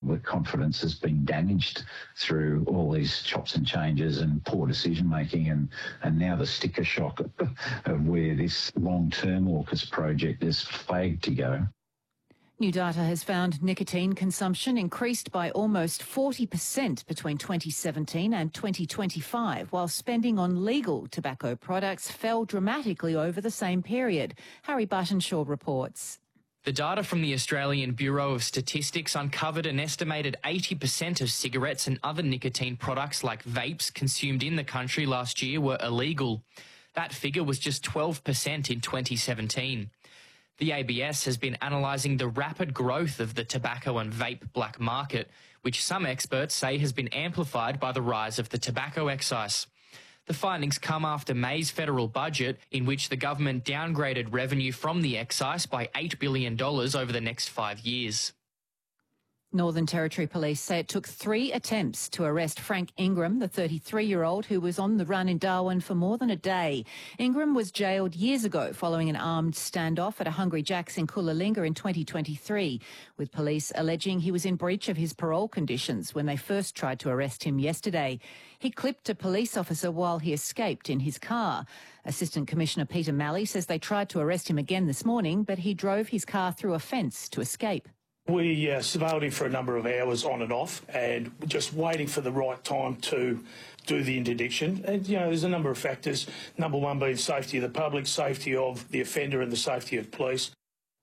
the confidence has been damaged through all these chops and changes and poor decision making, and now the sticker shock of where this long-term AUKUS project is flagged to go. New data has found nicotine consumption increased by almost 40% between 2017 and 2025, while spending on legal tobacco products fell dramatically over the same period. Harry Buttonshaw reports. The data from the Australian Bureau of Statistics uncovered an estimated 80% of cigarettes and other nicotine products like vapes consumed in the country last year were illegal. That figure was just 12% in 2017. The ABS has been analysing the rapid growth of the tobacco and vape black market, which some experts say has been amplified by the rise of the tobacco excise. The findings come after May's federal budget, in which the government downgraded revenue from the excise by $8 billion over the next 5 years. Northern Territory Police say it took 3 attempts to arrest Frank Ingram, the 33-year-old who was on the run in Darwin for more than a day. Ingram was jailed years ago following an armed standoff at a Hungry Jack's in Coolalinga in 2023, with police alleging he was in breach of his parole conditions when they first tried to arrest him yesterday. He clipped a police officer while he escaped in his car. Assistant Commissioner Peter Malley says they tried to arrest him again this morning, but he drove his car through a fence to escape. We surveilled him for a number of hours on and off, and just waiting for the right time to do the interdiction. And, there's a number of factors. Number one being safety of the public, safety of the offender and the safety of police.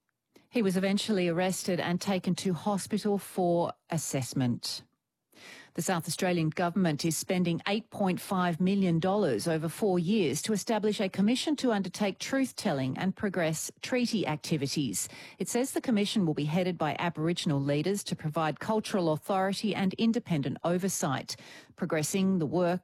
He was eventually arrested and taken to hospital for assessment. The South Australian government is spending $8.5 million over 4 years to establish a commission to undertake truth-telling and progress treaty activities. It says the commission will be headed by Aboriginal leaders to provide cultural authority and independent oversight, progressing work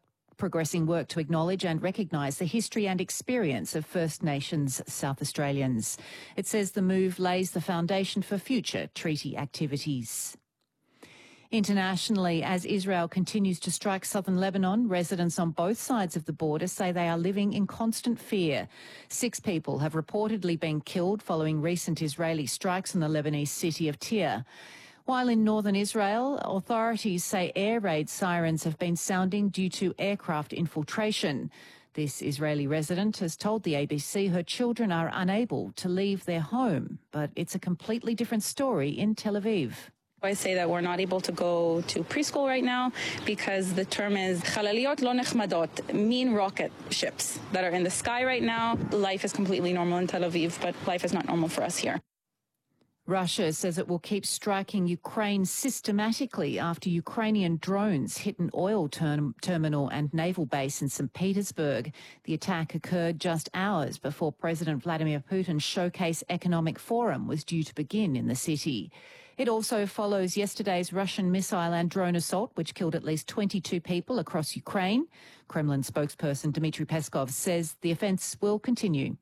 to acknowledge and recognise the history and experience of First Nations South Australians. It says the move lays the foundation for future treaty activities. Internationally, as Israel continues to strike southern Lebanon, residents on both sides of the border say they are living in constant fear. 6 people have reportedly been killed following recent Israeli strikes on the Lebanese city of Tyre. While in northern Israel, authorities say air raid sirens have been sounding due to aircraft infiltration. This Israeli resident has told the ABC her children are unable to leave their home, but it's a completely different story in Tel Aviv. I say that we're not able to go to preschool right now because the term is chalaliyot lo nechmadot, mean rocket ships that are in the sky right now. Life is completely normal in Tel Aviv, but life is not normal for us here. Russia says it will keep striking Ukraine systematically after Ukrainian drones hit an oil terminal and naval base in St. Petersburg. The attack occurred just hours before President Vladimir Putin's Showcase Economic Forum was due to begin in the city. It also follows yesterday's Russian missile and drone assault, which killed at least 22 people across Ukraine. Kremlin spokesperson Dmitry Peskov says the offence will continue.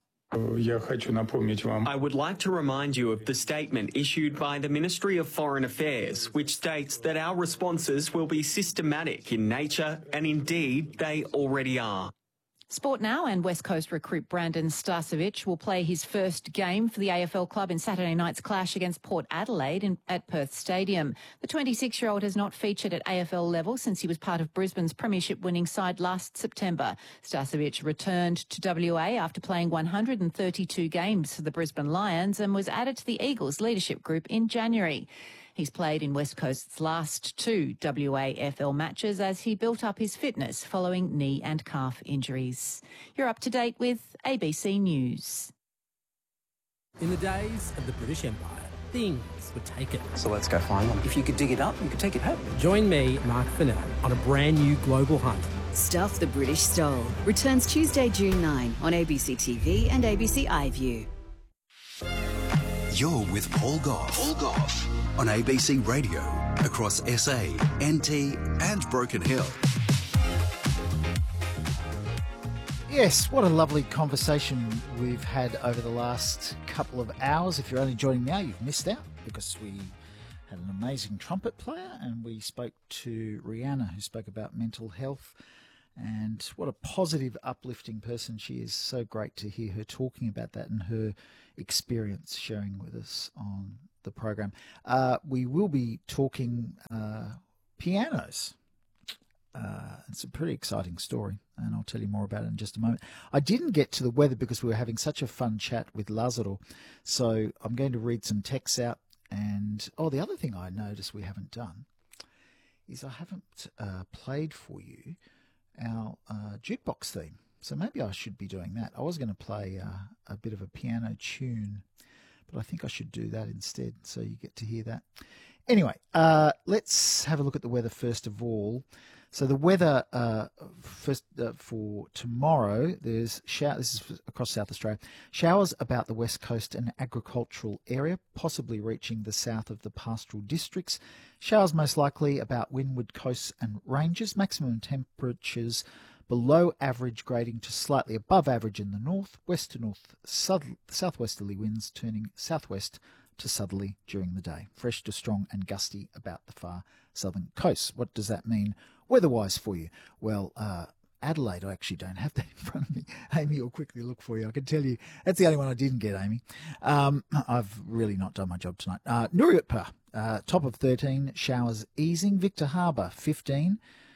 I would like to remind you of the statement issued by the Ministry of Foreign Affairs, which states that our responses will be systematic in nature, and indeed they already are. Sport now, and West Coast recruit Brandon Starcevic will play his first game for the AFL club in Saturday night's clash against Port Adelaide at Perth Stadium. The 26-year-old has not featured at AFL level since he was part of Brisbane's premiership-winning side last September. Starcevic returned to WA after playing 132 games for the Brisbane Lions and was added to the Eagles leadership group in January. He's played in West Coast's last 2 WAFL matches as he built up his fitness following knee and calf injuries. You're up to date with ABC News. In the days of the British Empire, things were taken. So let's go find them. If you could dig it up, you could take it home. Join me, Mark Fennell, on a brand new global hunt. Stuff the British Stole returns Tuesday, June 9 on ABC TV and ABC iView. You're with Paul Gough. Paul Gough. On ABC Radio, across SA, NT and Broken Hill. Yes, what a lovely conversation we've had over the last couple of hours. If you're only joining now, you've missed out because we had an amazing trumpet player and we spoke to Rihanna, who spoke about mental health. And what a positive, uplifting person she is. So great to hear her talking about that and her experience sharing with us on the program. We will be talking pianos. It's a pretty exciting story, and I'll tell you more about it in just a moment. I didn't get to the weather because we were having such a fun chat with Lazaro, so I'm going to read some texts out. And, the other thing I noticed we haven't done is I haven't played for you our jukebox theme. So maybe I should be doing that. I was going to play a bit of a piano tune, but I think I should do that instead, so you get to hear that. Anyway, let's have a look at the weather first of all. So the weather first for tomorrow, this is across South Australia. Showers about the west coast and agricultural area, possibly reaching the south of the pastoral districts. Showers most likely about windward coasts and ranges. Maximum temperatures below average, grading to slightly above average in the north. West to north southwesterly winds turning southwest to southerly during the day. Fresh to strong and gusty about the far southern coast. What does that mean weather-wise for you? Well, Adelaide, I actually don't have that in front of me. Amy will quickly look for you. I can tell you that's the only one I didn't get, Amy. I've really not done my job tonight. Nuruyutpa, top of 13, showers easing. Victor Harbour, 15,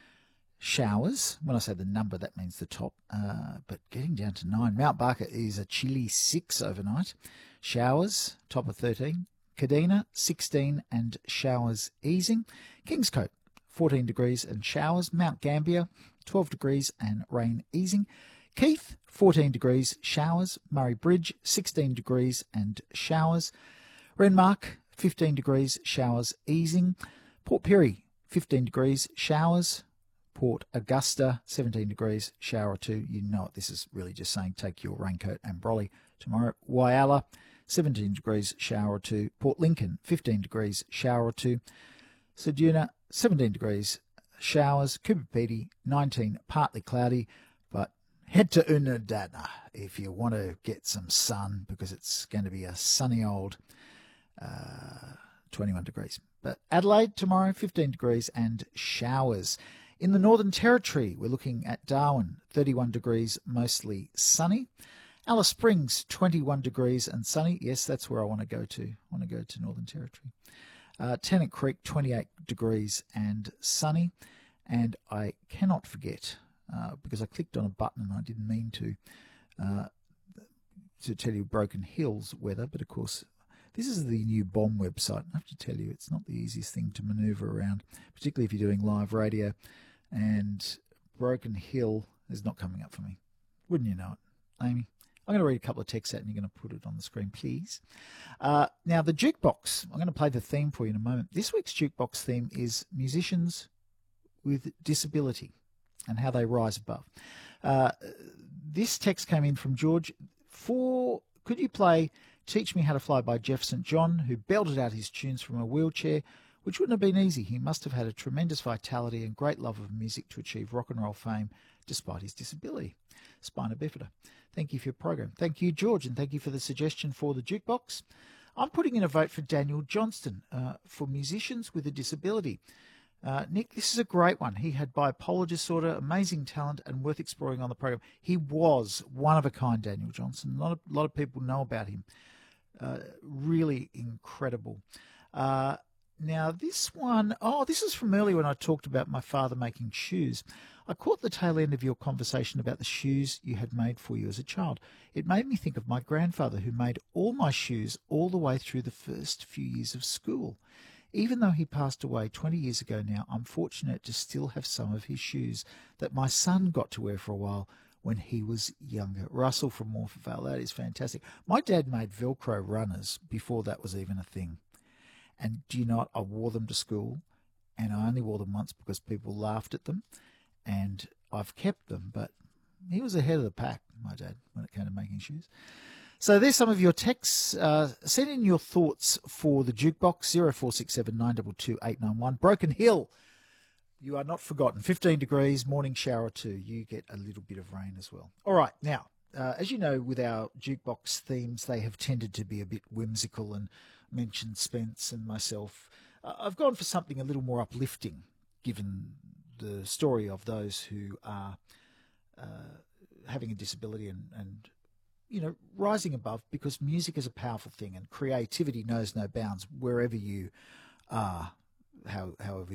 showers. When I say the number, that means the top, but getting down to 9. Mount Barker is a chilly 6 overnight. Showers, top of 13. Kadina, 16 and showers easing. Kingscote, 14 degrees and showers. Mount Gambier, 12 degrees and rain easing. Keith, 14 degrees, showers. Murray Bridge, 16 degrees and showers. Renmark, 15 degrees, showers easing. Port Pirie, 15 degrees, showers. Port Augusta, 17 degrees, shower or 2. You know what this is really just saying. Take your raincoat and brolly tomorrow. Whyalla, 17 degrees, shower or 2. Port Lincoln, 15 degrees, shower or 2. Ceduna, 17 degrees, showers. Cooper Pedy, 19, partly cloudy. But head to Unadana if you want to get some sun, because it's going to be a sunny old 21 degrees. But Adelaide tomorrow, 15 degrees and showers. In the Northern Territory, we're looking at Darwin, 31 degrees, mostly sunny. Alice Springs, 21 degrees and sunny. Yes, that's where I want to go to. I want to go to Northern Territory. Tennant Creek, 28 degrees and sunny. And I cannot forget, because I clicked on a button and I didn't mean to tell you Broken Hill's weather, but of course, this is the new BOM website. I have to tell you, it's not the easiest thing to manoeuvre around, particularly if you're doing live radio. And Broken Hill is not coming up for me. Wouldn't you know it, Amy? I'm going to read a couple of texts out and you're going to put it on the screen, please. Now, the jukebox. I'm going to play the theme for you in a moment. This week's jukebox theme is musicians with disability and how they rise above. This text came in from George. Could you play Teach Me How to Fly by Jeff St. John, who belted out his tunes from a wheelchair, which wouldn't have been easy. He must have had a tremendous vitality and great love of music to achieve rock and roll fame despite his disability. Spina bifida. Thank you for your program. Thank you, George, and thank you for the suggestion for the jukebox. I'm putting in a vote for Daniel Johnston for musicians with a disability. Nick, this is a great one. He had bipolar disorder, amazing talent, and worth exploring on the program. He was one of a kind, Daniel Johnston. A lot of people know about him. Really incredible. Now, this one, this is from earlier when I talked about my father making shoes. I caught the tail end of your conversation about the shoes you had made for you as a child. It made me think of my grandfather, who made all my shoes all the way through the first few years of school. Even though he passed away 20 years ago now, I'm fortunate to still have some of his shoes that my son got to wear for a while when he was younger. Russell from Morphevale, that is fantastic. My dad made Velcro runners before that was even a thing. And do you know what? I wore them to school, and I only wore them once because people laughed at them, and I've kept them. But he was ahead of the pack, my dad, when it came to making shoes. So there's some of your texts. Send in your thoughts for the jukebox, 0467 922 891. Broken Hill, you are not forgotten. 15 degrees, morning shower too. You get a little bit of rain as well. All right, now, as you know, with our jukebox themes, they have tended to be a bit whimsical and mention Spence and myself. I've gone for something a little more uplifting, given the story of those who are having a disability and rising above, because music is a powerful thing and creativity knows no bounds wherever you are, however